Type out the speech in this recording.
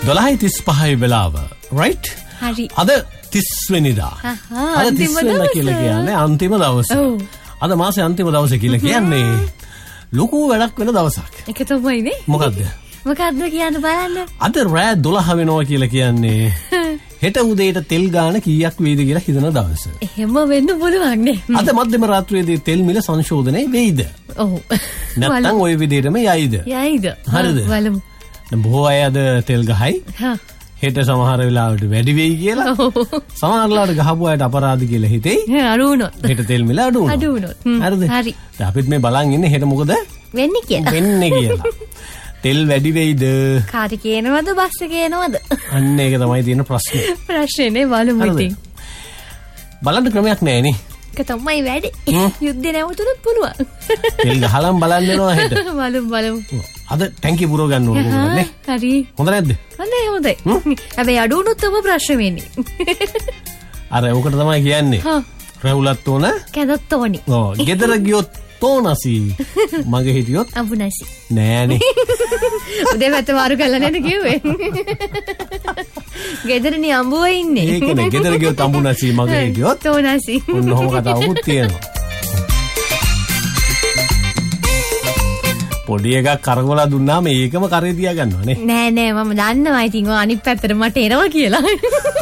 12:35 වෙලාව. right? හරි. අද 30 වෙනිදා. අද 30 වෙනිදා කියලා කියන්නේ අන්තිම දවස. අද මාසේ අන්තිම දවස කියලා කියන්නේ ලොකු වැඩක් වෙන දවසක්. ඒක තමයිනේ. මොකද්ද? මොකද්ද කියන්න බලන්න. අද රෑ 12 වෙනවා කියලා කියන්නේ හෙට උදේට තෙල් ගාන කීයක් වේද කියලා හිතන දවස. එහෙම වෙන්න පුළුවන් නේ. අද මධ්‍යම රාත්‍රියේදී තෙල් මිල සංශෝධනය වෙයිද? ඔව්. නැත්නම් ওই විදිහටම යයිද? යයිද? හරිද? බලමු. දැන් බොහෝ අය අද තෙල් ගහයි. හෙට සමහර වෙලාවට වැඩි වෙයි කියලා. සමහරලාට ගහපු අයට අපරාධ කියලා හිතෙයි. අඩු වුණොත්. හෙට තෙල් මිල අඩු වුණොත්. අඩු වුණොත්. හරිද? හරි. දැන් අපිත් මේ බලන් ඉන්නේ හෙට මොකද වෙන්නේ කියලා. වෙන්නේ කියලා. තෙල් වැඩි වෙයිද? කාට කියනවද බස් කියනවද? අන්න ඒක තමයි තියෙන ප්‍රශ්නේ. ප්‍රශ්නේ බලමු ඉතින්. බලන්න ක්‍රමයක් නැහැ නේ. ඒක තමයි වැඩි. යුද්ධේ නැවතුනොත් පුළුවන්. තෙල් ගහලම් බලන්න යනවා හෙට. බලමු. අද ටැංකිය පුරව ගන්න ඕනේ නේ. හරි. හොඳ නැද්ද? හොඳයි. හැබැයි අඩු වුණොත් තමයි ප්‍රශ්නේ වෙන්නේ. අර උකට තමයි කියන්නේ. රැවුලත් ඕන. කැදත් ඕනි. ඔව්. ගෙදර ගියොත් තෝනසි. මගේ හිටියොත් අඹුනසි. නෑනේ. උදේ පැත්ත මාරු කරලා නේද කිව්වේ? ගෙදරනේ අඹුව ඉන්නේ. ඒකනේ ගෙදර ගියොත් අඹුනසි මගේ හිටියොත් තෝනසි. ඔන්න ඔහොම කතාවකුත් තියෙනවා. පොඩි එකක් කරකවලා දුන්නාම ඒකම කරේ තියා ගන්නවා නේ. නෑ මම දන්නවා ඉතින් ඔය අනිත් පැත්තට මට එනවා කියලා.